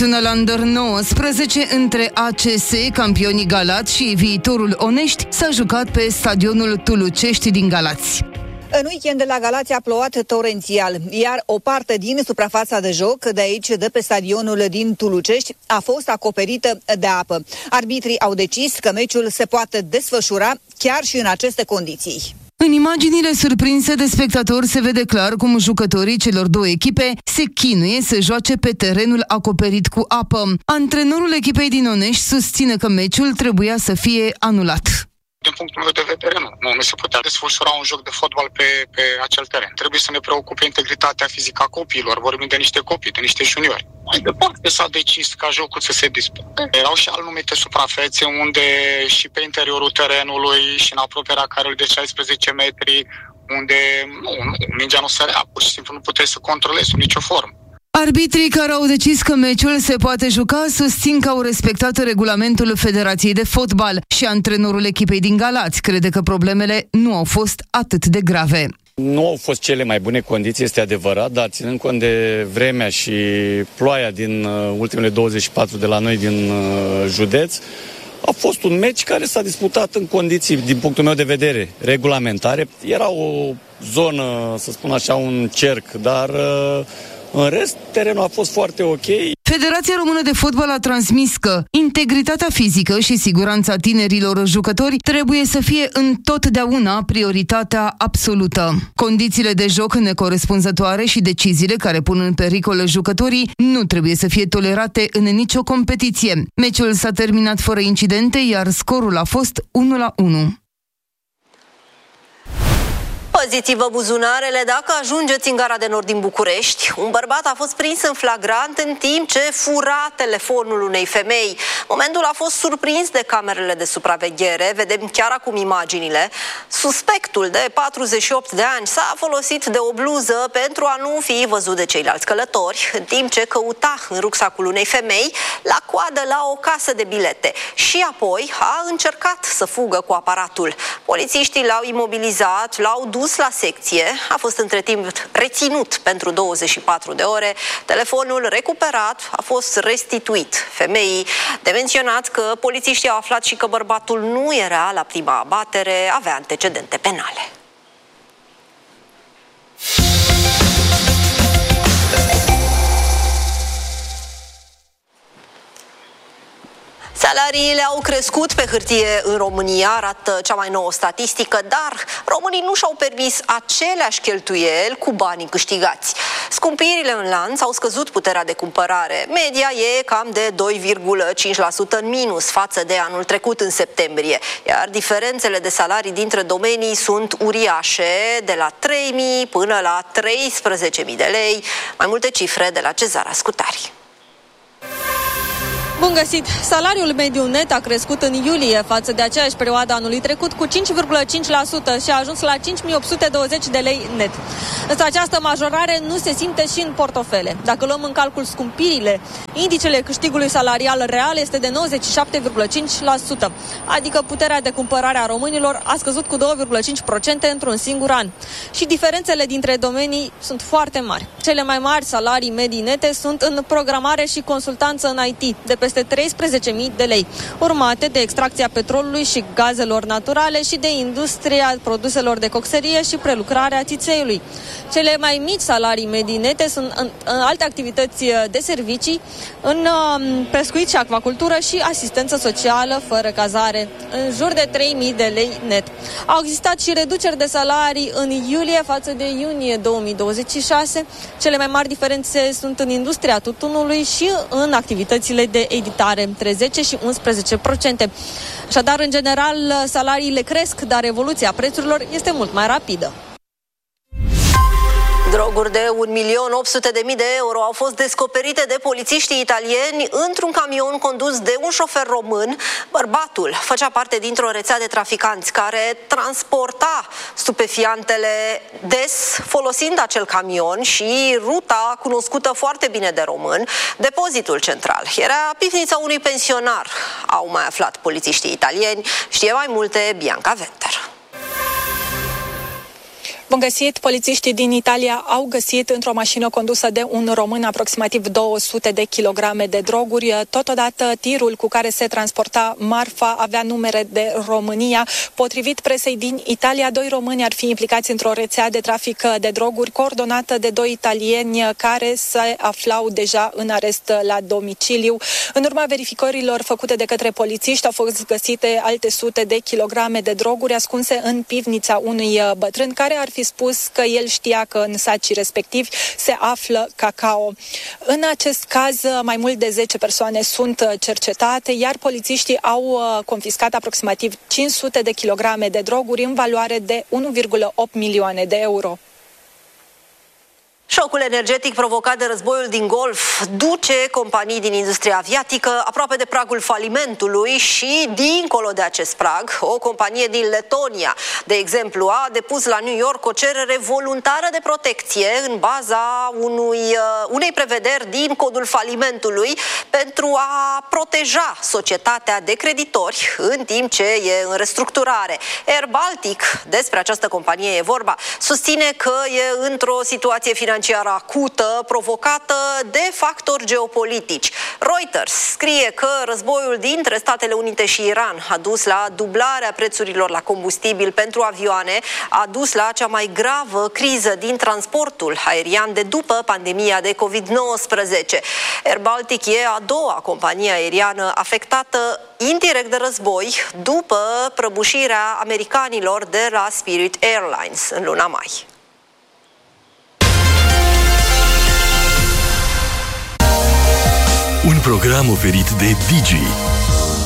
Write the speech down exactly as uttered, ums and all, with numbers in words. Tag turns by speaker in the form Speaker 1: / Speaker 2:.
Speaker 1: Până la Under nouăsprezece între A C S, campionii Galați, și viitorul Onești s-a jucat pe stadionul Tulucești din Galați.
Speaker 2: În weekend la Galați a plouat torențial, iar o parte din suprafața de joc de aici, de pe stadionul din Tulucești, a fost acoperită de apă. Arbitrii au decis că meciul se poate desfășura chiar și în aceste condiții.
Speaker 1: În imaginile surprinse de spectatori se vede clar cum jucătorii celor două echipe se chinuie să joace pe terenul acoperit cu apă. Antrenorul echipei din Onești susține că meciul trebuia să fie anulat.
Speaker 3: Din punctul meu de vedere, nu. Nu, nu se putea desfășura un joc de fotbal pe, pe acel teren. Trebuie să ne preocupe integritatea fizică a copiilor. Vorbim de niște copii, de niște juniori. Mai departe s-a decis ca jocul să se dispute. Erau și anumite suprafețe unde și pe interiorul terenului și în apropierea carului de șaisprezece metri, unde nu, nu, mingea nu sărea, pur și simplu nu puteai să controlezi sub nicio formă.
Speaker 1: Arbitrii care au decis că meciul se poate juca susțin că au respectat regulamentul Federației de Fotbal și antrenorul echipei din Galați crede că problemele nu au fost atât de grave.
Speaker 4: Nu au fost cele mai bune condiții, este adevărat, dar ținând cont de vremea și ploaia din ultimele douăzeci și patru de la noi din județ, a fost un meci care s-a disputat în condiții, din punctul meu de vedere, regulamentare. Era o zonă, să spun așa, un cerc, dar în rest, terenul a fost foarte ok.
Speaker 1: Federația Română de Fotbal a transmis că integritatea fizică și siguranța tinerilor jucători trebuie să fie întotdeauna prioritatea absolută. Condițiile de joc necorespunzătoare și deciziile care pun în pericol jucătorii nu trebuie să fie tolerate în nicio competiție. Meciul s-a terminat fără incidente, iar scorul a fost unu la unu.
Speaker 5: Păziți-vă buzunarele dacă ajungeți în Gara de Nord din București. Un bărbat a fost prins în flagrant în timp ce fura telefonul unei femei. Momentul a fost surprins de camerele de supraveghere. Vedem chiar acum imaginile. Suspectul de patruzeci și opt de ani s-a folosit de o bluză pentru a nu fi văzut de ceilalți călători, în timp ce căuta în rucsacul unei femei la coadă la o casă de bilete. Și apoi a încercat să fugă cu aparatul. Polițiștii l-au imobilizat, l-au dus la secție, a fost între timp reținut pentru douăzeci și patru de ore, telefonul recuperat a fost restituit femeii. De menționat că polițiștii au aflat și că bărbatul nu era la prima abatere, avea antecedente penale. Salariile au crescut pe hârtie în România, arată cea mai nouă statistică, dar românii nu și-au permis aceleași cheltuieli cu banii câștigați. Scumpirile în lanț au scăzut puterea de cumpărare. Media e cam de doi virgulă cinci la sută în minus față de anul trecut în septembrie, iar diferențele de salarii dintre domenii sunt uriașe, de la trei mii până la treisprezece mii de lei. Mai multe cifre de la Cezara Scutari.
Speaker 6: Bun găsit! Salariul mediu net a crescut în iulie față de aceeași perioadă anului trecut cu cinci virgulă cinci la sută și a ajuns la cinci mii opt sute douăzeci de lei net. Însă această majorare nu se simte și în portofele. Dacă luăm în calcul scumpirile, indicele câștigului salarial real este de nouăzeci și șapte virgulă cinci la sută, adică puterea de cumpărare a românilor a scăzut cu două virgulă cinci la sută într-un singur an. Și diferențele dintre domenii sunt foarte mari. Cele mai mari salarii medii nete sunt în programare și consultanță în I T, de peste treisprezece mii de lei, urmate de extracția petrolului și gazelor naturale și de industria produselor de coxerie și prelucrarea țițeiului. Cele mai mici salarii medii nete sunt în, în alte activități de servicii, în um, pescuit și acvacultură și asistență socială fără cazare, în jur de trei mii de lei net. Au existat și reduceri de salarii în iulie față de iunie două mii douăzeci și șase. Cele mai mari diferențe sunt în industria tutunului și în activitățile de editare, între zece și unsprezece la sută. Așadar, în general, salariile cresc, dar evoluția prețurilor este mult mai rapidă.
Speaker 5: Droguri de un milion opt sute de mii de euro au fost descoperite de polițiștii italieni într-un camion condus de un șofer român. Bărbatul făcea parte dintr-o rețea de traficanți care transporta stupefiantele des folosind acel camion și ruta cunoscută foarte bine de român, depozitul central. Era pivnița unui pensionar, au mai aflat polițiștii italieni. Știe mai multe Bianca Venter.
Speaker 7: Bun găsit! Polițiștii din Italia au găsit într-o mașină condusă de un român aproximativ două sute de kilograme de droguri. Totodată, tirul cu care se transporta marfa avea numere de România. Potrivit presei din Italia, doi români ar fi implicați într-o rețea de trafic de droguri coordonată de doi italieni care se aflau deja în arest la domiciliu. În urma verificărilor făcute de către polițiști, au fost găsite alte sute de kilograme de droguri ascunse în pivnița unui bătrân care ar fi spus că el știa că în sacii respectivi se află cacao. În acest caz, mai mult de zece persoane sunt cercetate, iar polițiștii au confiscat aproximativ cinci sute de kilograme de droguri în valoare de unu virgulă opt milioane de euro.
Speaker 5: Șocul energetic provocat de războiul din Golf duce companii din industria aviatică aproape de pragul falimentului și, dincolo de acest prag, o companie din Letonia, de exemplu, a depus la New York o cerere voluntară de protecție în baza unui, unei prevederi din codul falimentului pentru a proteja societatea de creditori în timp ce e în restructurare. Air Baltic, despre această companie e vorba, susține că e într-o situație financiară acută provocată de factori geopolitici. Reuters scrie că războiul dintre Statele Unite și Iran a dus la dublarea prețurilor la combustibil pentru avioane, a dus la cea mai gravă criză din transportul aerian de după pandemia de covid nouăsprezece. Air Baltic e a doua companie aeriană afectată indirect de război după prăbușirea americanilor de la Spirit Airlines în luna mai.
Speaker 8: Un program oferit de Digi.